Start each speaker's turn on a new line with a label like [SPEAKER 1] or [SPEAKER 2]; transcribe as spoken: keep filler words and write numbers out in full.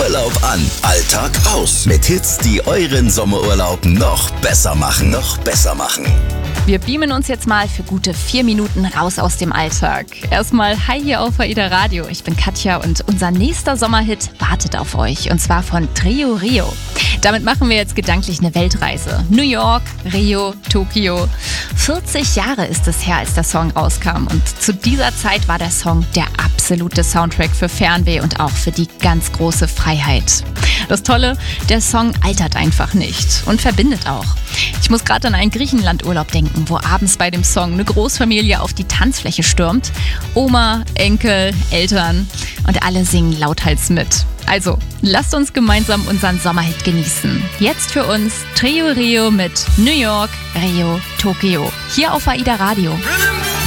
[SPEAKER 1] Urlaub an, Alltag aus. Mit Hits, die euren Sommerurlaub noch besser machen. Noch besser machen.
[SPEAKER 2] Wir beamen uns jetzt mal für gute vier Minuten raus aus dem Alltag. Erstmal hi hier auf AIDA Radio. Ich bin Katja und unser nächster Sommerhit wartet auf euch. Und zwar von Trio Rio. Damit machen wir jetzt gedanklich eine Weltreise. New York, Rio, Tokio. vierzig Jahre ist es her, als der Song rauskam. Und zu dieser Zeit war der Song der absolute Soundtrack für Fernweh und auch für die ganz große Freiheit. Das Tolle, der Song altert einfach nicht und verbindet auch. Ich muss gerade an einen Griechenlandurlaub denken, wo abends bei dem Song eine Großfamilie auf die Tanzfläche stürmt. Oma, Enkel, Eltern und alle singen lauthals mit. Also, lasst uns gemeinsam unseren Sommerhit genießen. Jetzt für uns Trio Rio mit New York, Rio, Tokio. Hier auf AIDA Radio.